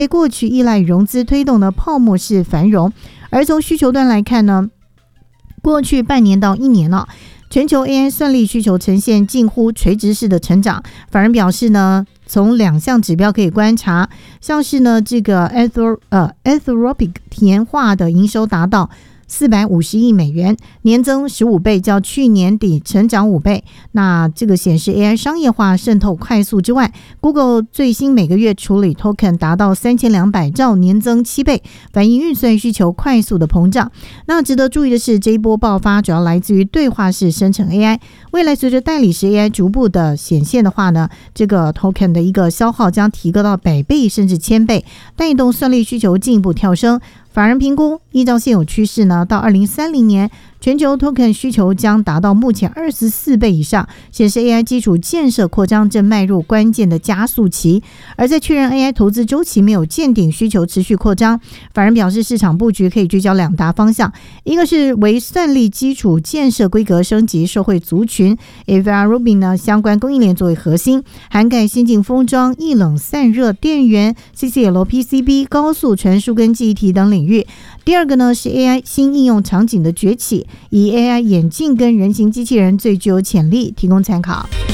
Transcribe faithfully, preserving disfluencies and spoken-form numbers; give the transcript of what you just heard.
过去依赖融资推动的泡沫式繁荣。而从需求端来看呢，过去半年到一年了、啊，全球 A I 算力需求呈现近乎垂直式的成长。法人表示呢，从两项指标可以观察，像是呢这个 Anthro 呃 Anthropic 甜化的营收达到四百五十亿美元，年增十五倍，较去年底成长五倍。那这个显示 A I 商业化渗透快速之外， Google 最新每个月处理 token 达到三千两百兆，年增七倍，反映运算需求快速的膨胀。那值得注意的是，这一波爆发主要来自于对话式生成 A I， 未来随着代理式 A I 逐步的显现的话呢，这个 token 的一个消耗将提高到百倍甚至千倍，带动算力需求进一步跳升。法人评估，依照现有趋势呢，到二零三零年，全球 token 需求将达到目前二十四倍以上，显示 A I 基础建设扩张正迈入关键的加速期。而在确认 A I 投资周期没有见顶，需求持续扩张，法人表示市场布局可以聚焦两大方向，一个是为算力基础建设规格升级受惠族群， A V R Rubin 呢相关供应链作为核心，涵盖先进封装、液冷散热、电源、C C L P C B、高速传输跟记忆体等领域。第二个呢是 A I 新应用场景的崛起，以 A I 眼镜跟人形机器人最具有潜力，提供参考。